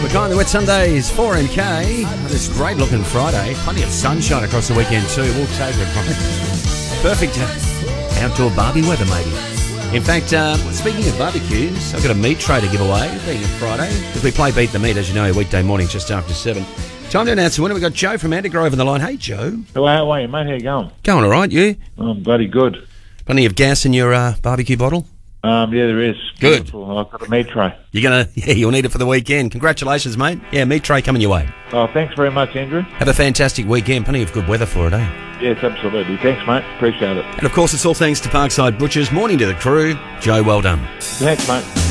McKay, the Wet Sundays, 4MK. This great looking Friday. Plenty of sunshine across the weekend too. We'll take it, right? Perfect outdoor barbie weather, maybe. In fact, speaking of barbecues, I've got a meat tray to give away, being a Friday, because we play Beat the Meat, as you know, weekday morning just after 7. Time to announce the winner. We've got Joe from Antigrove on the line. Hey, Joe. Hello, how are you, mate? How you going? Going all right, you? I'm bloody good. Plenty of gas in your barbecue bottle? Yeah, there is. Good. Beautiful. I've got a meat tray. You'll need it for the weekend. Congratulations, mate. Yeah, meat tray coming your way. Oh, thanks very much, Andrew. Have a fantastic weekend. Plenty of good weather for it, eh? Yes, absolutely. Thanks, mate. Appreciate it. And of course, it's all thanks to Parkside Butchers. Morning to the crew. Joe, well done. Thanks, mate.